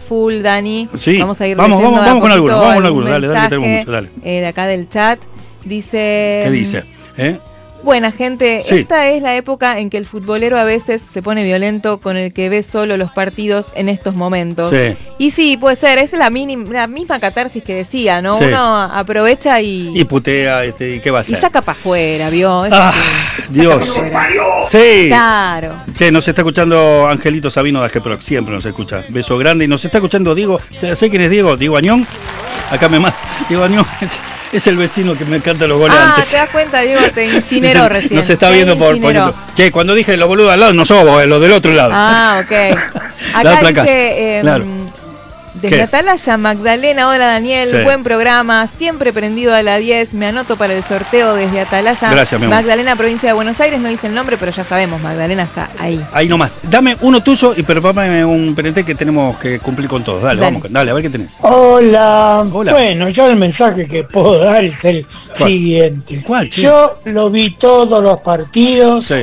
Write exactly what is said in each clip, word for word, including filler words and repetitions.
full, Dani. Sí. Vamos a ir vamos, leyendo vamos, vamos con algunos, vamos con algunos. algún Dale, dale, que tenemos mensaje, mucho, dale. eh, de acá del chat. Dice... ¿Qué dice? ¿Eh? Buena gente, Sí. esta es la época en que el futbolero a veces se pone violento con el que ve solo los partidos en estos momentos. Sí. Y sí, puede ser, esa es la, minim, la misma catarsis que decía, ¿no? Sí. Uno aprovecha y... Y putea, este, ¿y qué va a Y hacer? saca para afuera, ¿vio? Eso Ah, sí, Dios. saca pa' afuera. Sí. Claro. Che, nos está escuchando Angelito Sabino de Ageproc, siempre nos escucha. Beso grande. Y nos está escuchando Diego. ¿Sé quién es Diego? Diego Añón. Acá me manda. Diego Añón es, es el vecino que me encanta los goles Ah, antes. te das cuenta, Diego, te incineró Dice, recién. nos está Te viendo por, por incineró. YouTube. Che, cuando dije los boludos al lado, no somos, eh, los del otro lado. Ah, ok. La Acá otra dice... casa. Eh, Claro. Desde ¿Qué? Atalaya, Magdalena, hola Daniel, Sí. buen programa, siempre prendido a la diez, me anoto para el sorteo desde Atalaya. Gracias, mi amor. Magdalena, provincia de Buenos Aires, no dice el nombre, pero ya sabemos, Magdalena está ahí. Ahí nomás. Dame uno tuyo y prepárame un penete que tenemos que cumplir con todos. Dale, Dale. vamos, dale, a ver qué tenés. Hola. Hola. Bueno, yo el mensaje que puedo dar es el ¿Cuál? siguiente. ¿Cuál, che? Yo lo vi todos los partidos Sí.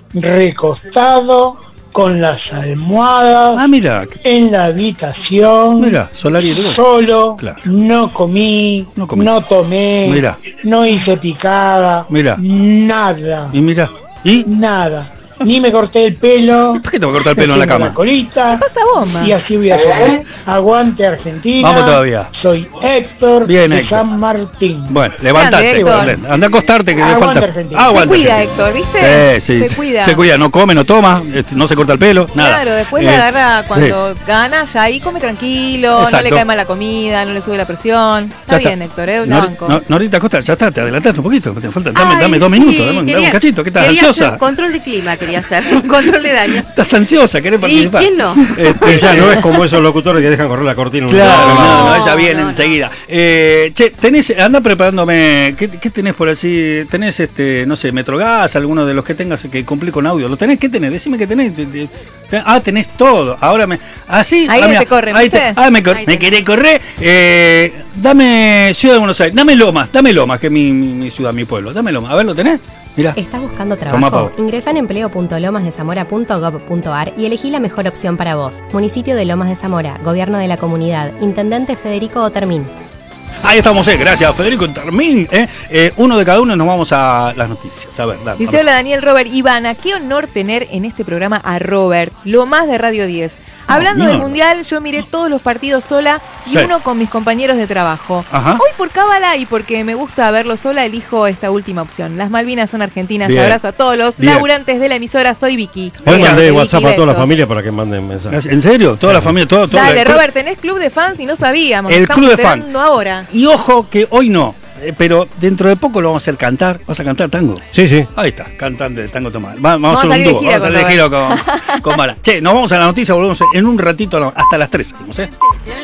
recostado con las almohadas Ah, mira, en la habitación. mira, Solari y Diego. Solo, Claro. no comí, No comí. no tomé, Mirá. no hice picada, Mirá. nada, Y mira, ¿y? nada. Ni me corté el pelo. ¿Por qué te va a cortar el pelo en la me tengo cama? La colita. ¿Qué pasa vos, ma? Y así voy a hacer. Aguante Argentina. Vamos todavía. Soy Héctor Bien, de Héctor. San Martín. Bueno, levantate, Grande, Héctor. anda a acostarte que le Aguante falta. Argentina. Se Aguante cuida, Argentina. Héctor, ¿viste? Sí, sí, Se cuida. Se cuida, no come, no toma, este, no se corta el pelo, nada. Claro, después Eh, le agarra cuando sí. gana, ya ahí come tranquilo, no Exacto. le cae mal la comida, no le sube la presión. Está Ya bien, Héctor, ¿eh? La Nor- banco. Nor- Norita Costa, ya está, te adelantaste un poquito. Te falta, dame, Ay, dame dos sí, minutos, dame, dame quería- un cachito. ¿Qué estás quería ansiosa? hacer control de clima, quería hacer. Un control de daño. Estás ansiosa, querés ¿Y participar. quién no? Este, Ya no es como esos locutores que dejan correr la cortina. un Claro, rato. no, no, No, ella viene no, enseguida. Eh, che, tenés, anda preparándome, ¿qué, qué tenés por así? ¿Tenés, este, no sé, Metrogas, alguno de los que tengas que cumplir con audio? ¿Lo tenés? ¿Qué tenés? Decime que tenés. Te- te- te- ah, tenés todo. Ahora me... Así. Ahí ah, te mirá, corre, ahí ¿viste? te- ah, me, cor- Ahí me tenés. querés correr. Eh, dame Ciudad de Buenos Aires, dame Lomas, dame Lomas, que es mi, mi, mi ciudad, mi pueblo. Dame Lomas. A ver, ¿lo tenés? Mirá. ¿Estás buscando Tomá, trabajo? Pau. Ingresa en empleo punto lomas de zamora punto gob punto ar y elegí la mejor opción para vos. Municipio de Lomas de Zamora, Gobierno de la Comunidad, Intendente Federico Otermín. Ahí estamos, eh. Gracias, Federico Termín. Eh. Eh, uno de cada uno y nos vamos a las noticias. A ver, dale. Dice, vamos. hola Daniel, Robert, Ivana, qué honor tener en este programa a Robert, lo más de Radio diez. Hablando del mierda. Mundial, yo miré todos los partidos sola y Sí. uno con mis compañeros de trabajo. Ajá. Hoy por cábala y porque me gusta verlo sola, elijo esta última opción. Las Malvinas son argentinas. Bien. Abrazo a todos los Bien. laburantes de la emisora. Soy Vicky. Hoy Besos, mandé Vicky, WhatsApp a toda la besos. familia para que manden mensajes. ¿En serio? Toda la familia, todo, todo Dale, el- Robert, tenés club de fans y no sabíamos. El Estamos club de fans. enterando ahora. Y ojo que hoy no, eh, pero dentro de poco lo vamos a hacer cantar. ¿Vas a cantar tango? Sí, sí. Ahí está, cantante de tango Tomás. Va- Vamos, Vamos a hacer a un salir de dúo, gira vamos a salir de con gira con, con Mara. Che, nos vamos a la noticia, volvemos en un ratito a la- hasta las tres. Seguimos, ¿eh?